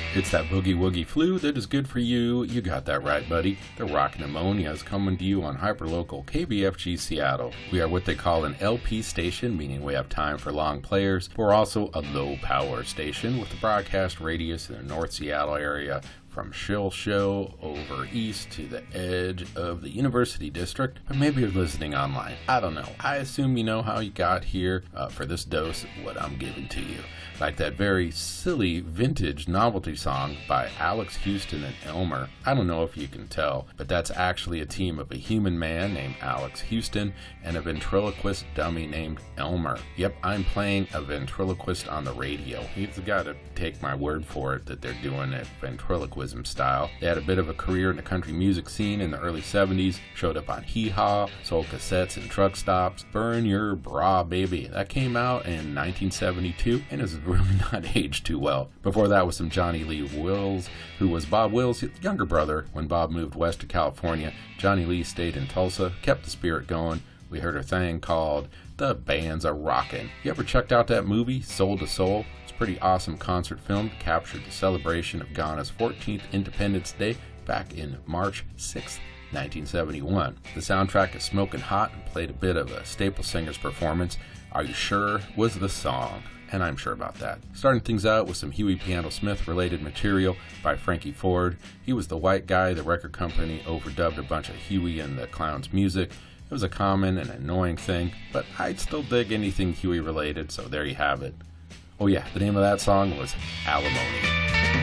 It's that boogie woogie flu that is good for you. You got that right, buddy. The Rock Pneumonia is coming to you on hyperlocal KBFG Seattle. We are what they call an LP station, meaning we have time for long players. But we're also a low power station with a broadcast radius in the North Seattle area from Shill Show over east to the edge of the University District. But maybe you're listening online. I don't know. I assume you know how you got here for this dose of what I'm giving to you. Like that very silly vintage novelty song by Alex Houston and Elmer. I don't know if you can tell, but that's actually a team of a human man named Alex Houston and a ventriloquist dummy named Elmer. Yep, I'm playing a ventriloquist on the radio. You've got to take my word for it that they're doing it ventriloquism style. They had a bit of a career in the country music scene in the early 70s, showed up on Hee Haw, sold cassettes and truck stops. Burn Your Bra Baby, that came out in 1972 and is really not aged too well. Before that was some Johnny Lee Wills, who was Bob Wills' younger brother. When Bob moved west to California, Johnny Lee stayed in Tulsa, kept the spirit going. We heard a thing called The Band's a Rockin'. You ever checked out that movie, Soul to Soul? It's a pretty awesome concert film that captured the celebration of Ghana's 14th Independence Day back in March 6th. 1971. The soundtrack is smoking hot and played a bit of a Staple Singers performance. Are You Sure was the song, and I'm sure about that. Starting things out with some Huey Piano Smith related material by Frankie Ford. He was the white guy the record company overdubbed a bunch of Huey and the Clowns music. It was a common and annoying thing, but I'd still dig anything Huey related, so there you have it. Oh yeah, the name of that song was Alimony.